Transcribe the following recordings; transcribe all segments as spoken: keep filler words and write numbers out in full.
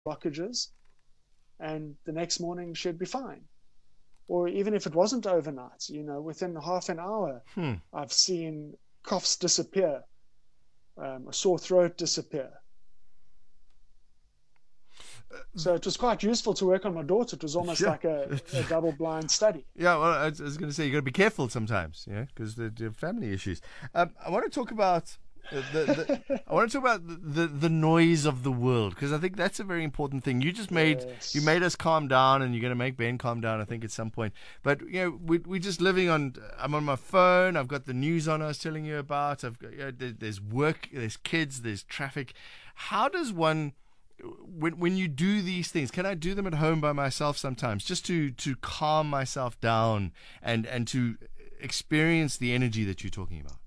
blockages, and the next morning she'd be fine. Or even if it wasn't overnight, you know, within half an hour, Hmm. I've seen coughs disappear, um, a sore throat disappear. So it was quite useful to work on my daughter. It was almost Sure. like a, a double-blind study. Yeah, well, I was, I was going to say, you got to be careful sometimes, yeah, because the, the family issues. Um, I want to talk about the, the, the I want to talk about the, the, the noise of the world, because I think that's a very important thing. You just made Yes. you made us calm down, and you're going to make Ben calm down, I think, at some point. But you know, we we're just living on. I'm on my phone. I've got the news on. I was telling you about. I've got, you know, there, there's work. There's kids. There's traffic. How does one When when you do these things, can I do them at home by myself sometimes, just to, to calm myself down and, and to experience the energy that you're talking about?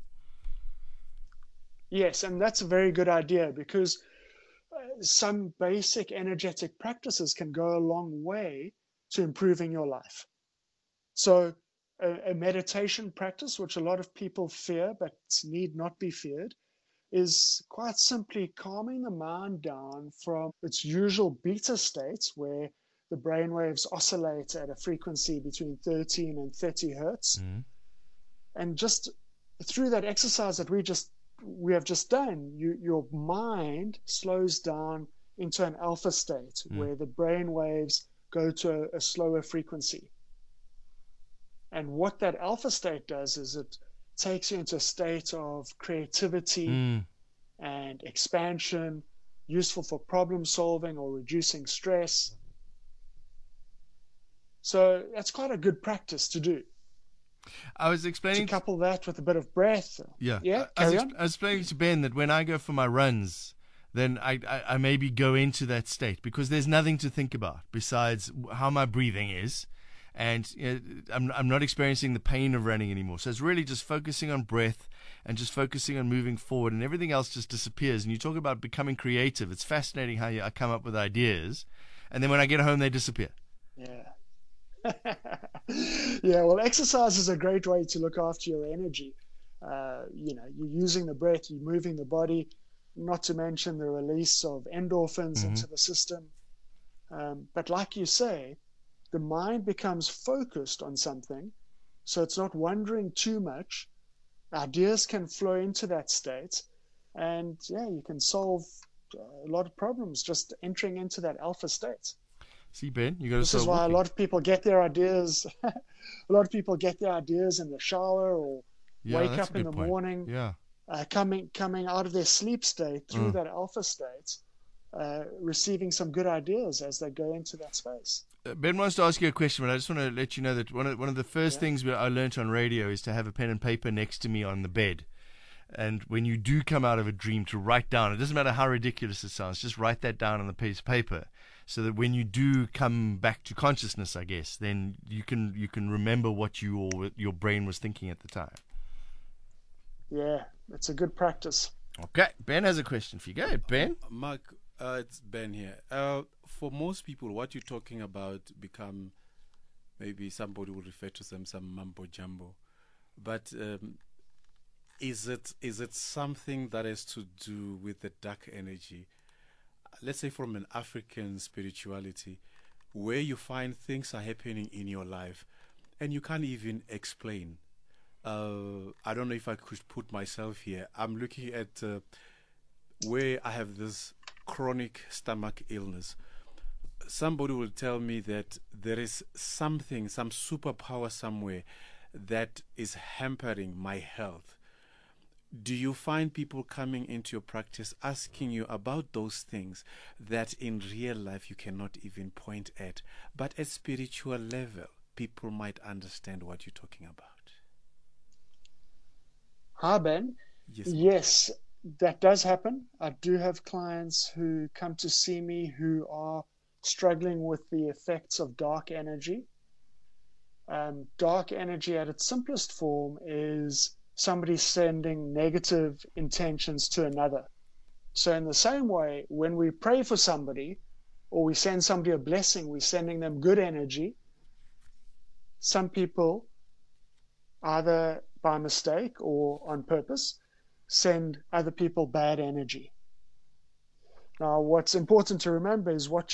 Yes, and that's a very good idea, because uh, some basic energetic practices can go a long way to improving your life. So a, a meditation practice, which a lot of people fear but need not be feared, is quite simply calming the mind down from its usual beta states, where the brain waves oscillate at a frequency between thirteen and thirty hertz. Mm-hmm. And just through that exercise that we just we have just done, you, your mind slows down into an alpha state, mm. where the brain waves go to a, a slower frequency. And what that alpha state does is it takes you into a state of creativity mm. and expansion, useful for problem solving or reducing stress. So that's quite a good practice to do. I was explaining to couple that with a bit of breath. Yeah, yeah. I, I, was, on. I was explaining to Ben that when I go for my runs, then I, I, I maybe go into that state because there's nothing to think about besides how my breathing is. And you know, I'm I'm not experiencing the pain of running anymore. So it's really just focusing on breath and just focusing on moving forward, and everything else just disappears. And you talk about becoming creative. It's fascinating how you, I come up with ideas, and then when I get home, they disappear. Yeah. Yeah, well, exercise is a great way to look after your energy. Uh, you know, you're using the breath, you're moving the body, not to mention the release of endorphins mm-hmm. into the system. Um, but like you say, the mind becomes focused on something, so it's not wondering too much. Ideas can flow into that state, and yeah, you can solve a lot of problems just entering into that alpha state. See, Ben, you got to This is why walking. a lot of people get their ideas. a lot of people get their ideas in the shower or yeah, wake up in the point. morning, yeah. uh, coming coming out of their sleep state through mm. that alpha state, uh, receiving some good ideas as they go into that space. Uh, Ben wants to ask you a question, but I just want to let you know that one of one of the first yeah. things I learned on radio is to have a pen and paper next to me on the bed. And when you do come out of a dream, to write down. It doesn't matter how ridiculous it sounds. Just write that down on the piece of paper, so that when you do come back to consciousness, I guess, then you can you can remember what you or your brain was thinking at the time. Yeah, it's a good practice. Okay, Ben has a question for you. Go ahead, Ben. Uh, Mark, uh, it's Ben here. Uh, for most people, what you're talking about become, maybe somebody would refer to them some mumbo jumbo, but um, is it is it something that has to do with the dark energy? Let's say from an African spirituality, where you find things are happening in your life and you can't even explain. Uh, I don't know if I could put myself here. I'm looking at uh, where I have this chronic stomach illness. Somebody will tell me that there is something, some superpower somewhere that is hampering my health. Do you find people coming into your practice asking you about those things that in real life you cannot even point at, but at spiritual level, people might understand what you're talking about? Hi, Ben. Yes, yes, that does happen. I do have clients who come to see me who are struggling with the effects of dark energy. Um, dark energy at its simplest form is somebody sending negative intentions to another. So in the same way, when we pray for somebody or we send somebody a blessing, we're sending them good energy. Some people, either by mistake or on purpose, send other people bad energy. Now, what's important to remember is what